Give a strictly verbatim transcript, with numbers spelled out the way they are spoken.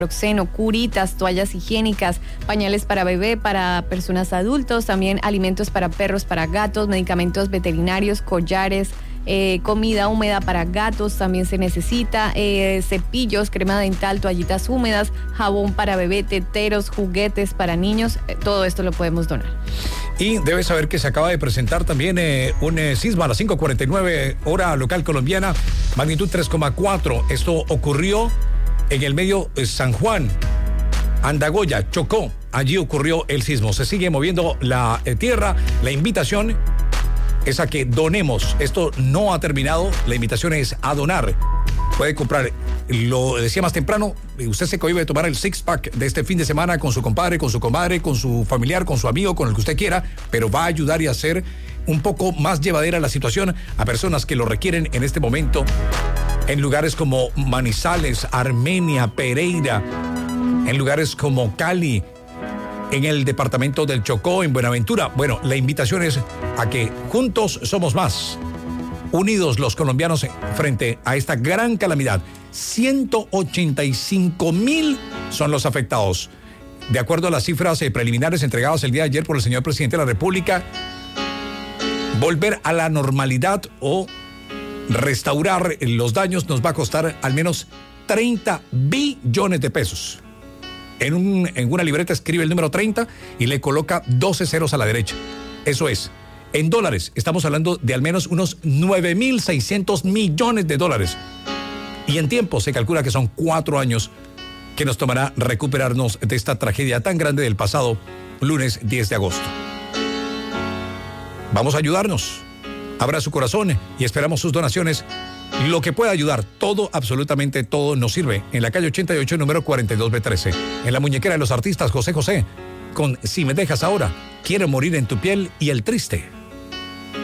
Proxeno, curitas, toallas higiénicas, pañales para bebé, para personas adultos, también alimentos para perros, para gatos, medicamentos veterinarios, collares, eh, comida húmeda para gatos también se necesita, eh, cepillos, crema dental, toallitas húmedas, jabón para bebé, teteros, juguetes para niños, eh, todo esto lo podemos donar. Y debes saber que se acaba de presentar también eh, un eh, sismo a las cinco cuarenta y nueve hora local colombiana, magnitud tres coma cuatro. Esto ocurrió en el medio de San Juan, Andagoya, Chocó. Allí ocurrió el sismo. Se sigue moviendo la eh, tierra. La invitación es a que donemos. Esto no ha terminado. La invitación es a donar. Puede comprar, lo decía más temprano, usted se cohíbe de tomar el six pack de este fin de semana con su compadre, con su comadre, con su familiar, con su amigo, con el que usted quiera, pero va a ayudar y a hacer un poco más llevadera la situación a personas que lo requieren en este momento en lugares como Manizales, Armenia, Pereira, en lugares como Cali, en el departamento del Chocó, en Buenaventura. Bueno, la invitación es a que juntos somos más. Unidos los colombianos frente a esta gran calamidad. ciento ochenta y cinco mil son los afectados. De acuerdo a las cifras eh, preliminares entregadas el día de ayer por el señor presidente de la República, volver a la normalidad o restaurar los daños nos va a costar al menos treinta billones de pesos. En, un, en una libreta escribe el número treinta y le coloca doce ceros a la derecha. Eso es. En dólares, estamos hablando de al menos unos nueve mil seiscientos millones de dólares. Y en tiempo se calcula que son cuatro años que nos tomará recuperarnos de esta tragedia tan grande del pasado lunes diez de agosto. Vamos a ayudarnos. Abra su corazón y esperamos sus donaciones. Lo que pueda ayudar, todo, absolutamente todo nos sirve. En la calle ochenta y ocho, número cuarenta y dos B trece. En la muñequera de los artistas José José, con Si me dejas ahora, quiero morir en tu piel y El triste.